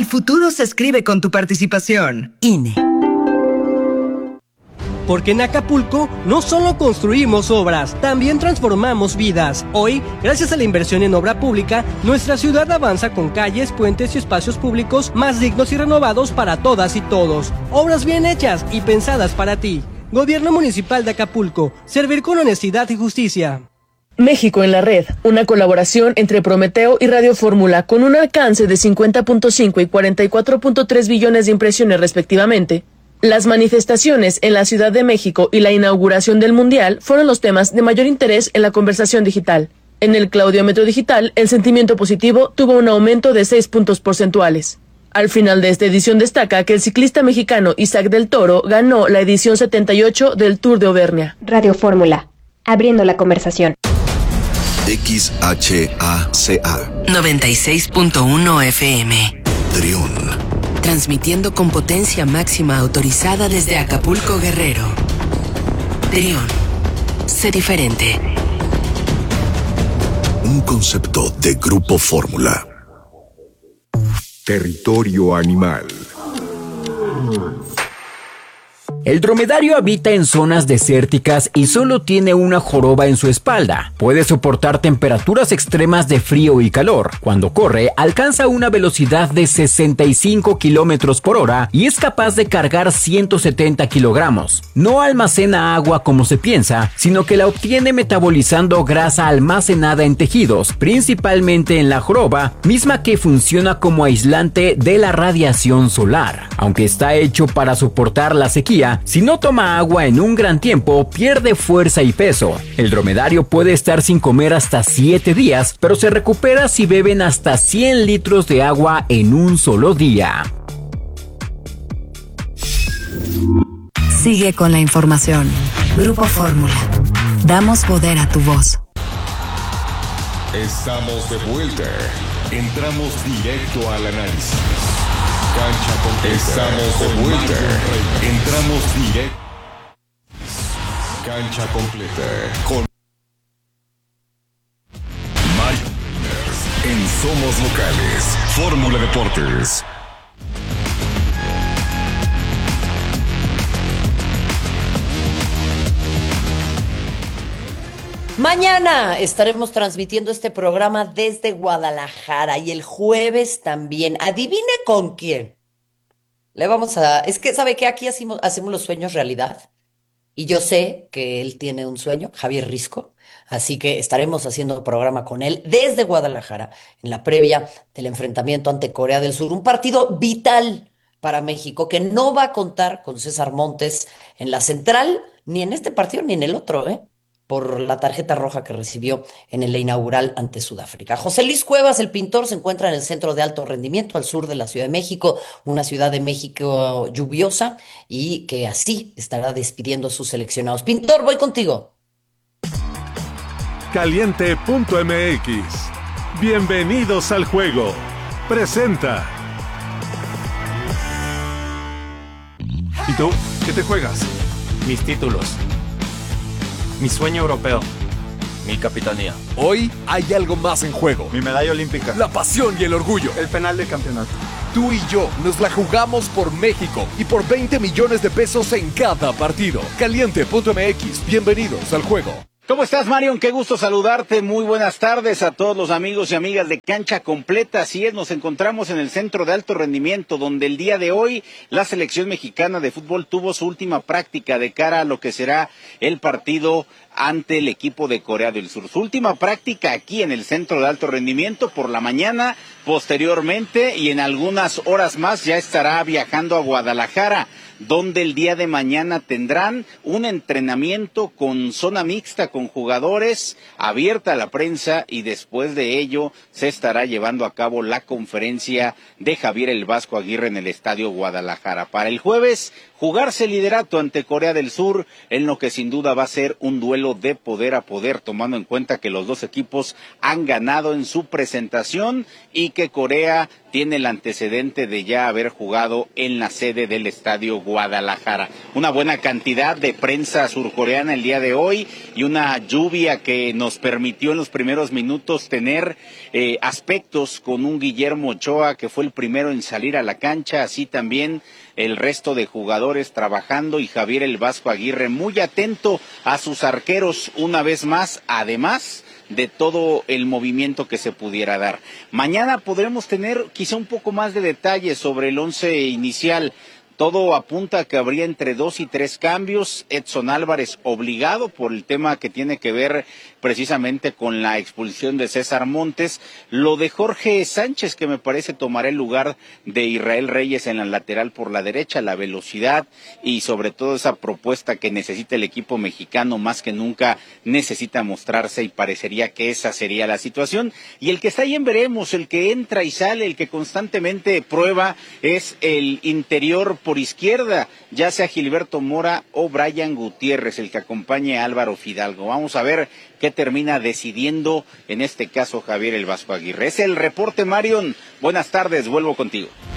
futuro se escribe con tu participación. INE. Porque en Acapulco no solo construimos obras, también transformamos vidas. Hoy, gracias a la inversión en obra pública, nuestra ciudad avanza con calles, puentes y espacios públicos más dignos y renovados para todas y todos. Obras bien hechas y pensadas para ti. Gobierno Municipal de Acapulco. Servir con honestidad y justicia. México en la red, una colaboración entre Prometeo y Radio Fórmula con un alcance de 50.5 y 44.3 billones de impresiones respectivamente. Las manifestaciones en la Ciudad de México y la inauguración del Mundial fueron los temas de mayor interés en la conversación digital. En el claudiómetro digital, el sentimiento positivo tuvo un aumento de 6 puntos porcentuales. Al final de esta edición destaca que el ciclista mexicano Isaac del Toro ganó la edición 78 del Tour de Auvernia. Radio Fórmula, abriendo la conversación. XHACA 96.1 FM. Trión. Transmitiendo con potencia máxima autorizada desde Acapulco, Guerrero. Trión. Sé diferente. Un concepto de Grupo Fórmula. Territorio animal. El dromedario habita en zonas desérticas y solo tiene una joroba en su espalda. Puede soportar temperaturas extremas de frío y calor. Cuando corre, alcanza una velocidad de 65 kilómetros por hora y es capaz de cargar 170 kilogramos. No almacena agua como se piensa, sino que la obtiene metabolizando grasa almacenada en tejidos, principalmente en la joroba, misma que funciona como aislante de la radiación solar. Aunque está hecho para soportar la sequía, si no toma agua en un gran tiempo, pierde fuerza y peso. El dromedario puede estar sin comer hasta 7 días, pero se recupera si beben hasta 100 litros de agua en un solo día. Sigue con la información. Grupo Fórmula. Damos poder a tu voz. Estamos de vuelta. Entramos directo al análisis. Cancha completa. Estamos de vuelta. Entramos directo. Cancha completa. Con Mario en Somos Locales. Fórmula Deportes. Mañana estaremos transmitiendo este programa desde Guadalajara y el jueves también. Adivine con quién. Le vamos a... Es que, ¿sabe qué? Aquí hacemos los sueños realidad. Y yo sé que él tiene un sueño, Javier Risco. Así que estaremos haciendo programa con él desde Guadalajara en la previa del enfrentamiento ante Corea del Sur. Un partido vital para México que no va a contar con César Montes en la central, ni en este partido ni en el otro, por la tarjeta roja que recibió en el inaugural ante Sudáfrica. José Luis Cuevas, el pintor, se encuentra en el Centro de Alto Rendimiento al sur de la Ciudad de México, una Ciudad de México lluviosa y que así estará despidiendo a sus seleccionados. Pintor, voy contigo. Caliente.mx. Bienvenidos al juego. Presenta. ¿Y tú? ¿Qué te juegas? Mis títulos. Mi sueño europeo. Mi capitanía. Hoy hay algo más en juego. Mi medalla olímpica. La pasión y el orgullo. El penal de campeonato. Tú y yo nos la jugamos por México y por 20 millones de pesos en cada partido. Caliente.mx. Bienvenidos al juego. ¿Cómo estás, Marion? Qué gusto saludarte. Muy buenas tardes a todos los amigos y amigas de Cancha Completa. Así es, nos encontramos en el Centro de Alto Rendimiento, donde el día de hoy la selección mexicana de fútbol tuvo su última práctica de cara a lo que será el partido ante el equipo de Corea del Sur. Su última práctica aquí en el Centro de Alto Rendimiento por la mañana, posteriormente y en algunas horas más ya estará viajando a Guadalajara, donde el día de mañana tendrán un entrenamiento con zona mixta, con jugadores, abierta a la prensa, y después de ello se estará llevando a cabo la conferencia de Javier el Vasco Aguirre en el Estadio Guadalajara. Para el jueves, jugarse el liderato ante Corea del Sur, en lo que sin duda va a ser un duelo de poder a poder, tomando en cuenta que los dos equipos han ganado en su presentación y que Corea tiene el antecedente de ya haber jugado en la sede del Estadio Guadalajara. Una buena cantidad de prensa surcoreana el día de hoy y una lluvia que nos permitió en los primeros minutos tener aspectos con un Guillermo Ochoa que fue el primero en salir a la cancha, así también el resto de jugadores trabajando y Javier el Vasco Aguirre muy atento a sus arqueros una vez más, además de todo el movimiento que se pudiera dar. Mañana podremos tener quizá un poco más de detalles sobre el 11 inicial. Todo apunta a que habría entre 2 y 3 cambios. Edson Álvarez obligado por el tema que tiene que ver precisamente con la expulsión de César Montes. Lo de Jorge Sánchez, que me parece tomará el lugar de Israel Reyes en la lateral por la derecha, la velocidad y sobre todo esa propuesta que necesita el equipo mexicano más que nunca necesita mostrarse y parecería que esa sería la situación. Y el que está ahí en veremos, el que entra y sale, el que constantemente prueba es el interior por izquierda, ya sea Gilberto Mora o Brian Gutiérrez, el que acompañe a Álvaro Fidalgo. Vamos a ver qué termina decidiendo, en este caso, Javier el Vasco Aguirre. Es el reporte, Marion. Buenas tardes, vuelvo contigo.